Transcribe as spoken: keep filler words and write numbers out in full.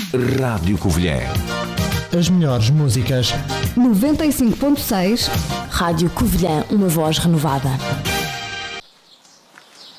Rádio Covilhã. As melhores músicas. noventa e cinco ponto seis. Rádio Covilhã, uma voz renovada.